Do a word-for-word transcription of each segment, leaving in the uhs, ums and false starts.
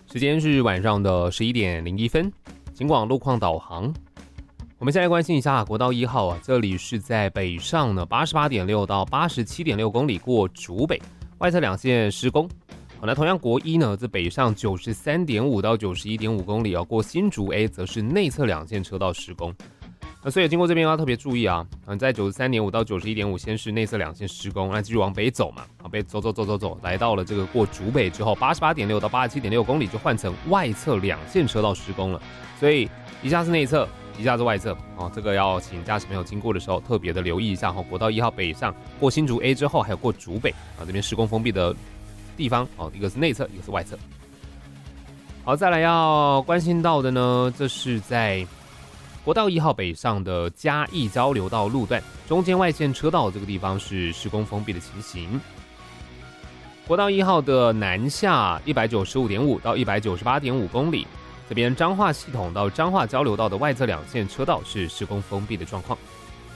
时间是晚上的十一点零一分，警广路况导航。我们先来关心一下国道一号啊，这里是在北上呢八十八点六到八十七点六公里过竹北，外侧两线施工。好，那同样国一呢，这北上九十三点五到九十一点五公里啊，过新竹 A 则是内侧两线车道施工。那所以经过这边要特别注意啊，嗯，在九十三点五到九十一点五先是内侧两线施工，那继续往北走嘛，啊，北走走走走走，来到了这个过竹北之后，八十八点六到八十七点六公里就换成外侧两线车道施工了，所以一下是内侧，一下是外侧，哦，这个要请驾驶朋友经过的时候特别的留意一下哈。国道一号北上过新竹 A 之后，还有过竹北啊，这边施工封闭的地方哦，一个是内侧，一个是外侧。好，再来要关心到的呢，这是在国道一号北上的嘉义交流道路段，中间外线车道这个地方是施工封闭的情形。国道一号的南下一百九十五点五到一百九十八点五公里，这边彰化系统到彰化交流道的外侧两线车道是施工封闭的状况。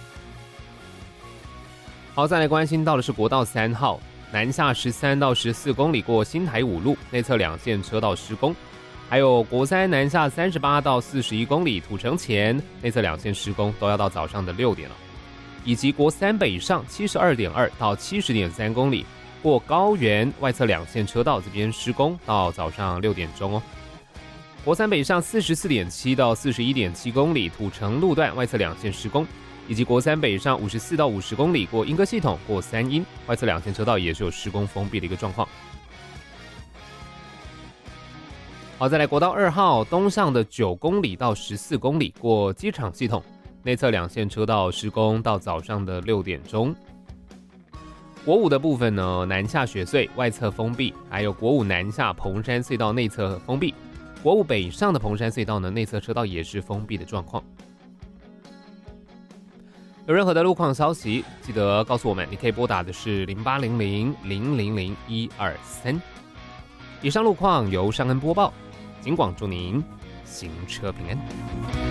好，再来关心到的是国道三号南下十三到十四公里过新台五路，内侧两线车道施工。还有国三南下三十八到四十一公里土城前内侧两线施工，都要到早上的六点了。以及国三北上七十二点二到七十点三公里过高原外侧两线车道，这边施工到早上六点钟哦。国三北上四十四点七到四十一点七公里土城路段外侧两线施工，以及国三北上五十四到五十公里过莺歌系统过三鶯外侧两线车道也是有施工封闭的一个状况。好，再来国道二号东上的九公里到十四公里过机场系统，内侧两线车道施工到早上的六点钟。国五的部分呢，南下雪隧外侧封闭，还有国五南下蓬山隧道内侧封闭，国五北上的蓬山隧道呢，内侧车道也是封闭的状况。有任何的路况消息，记得告诉我们，你可以拨打的是零八零零零零零一二三。以上路况由尚恩播报，警广祝您行车平安。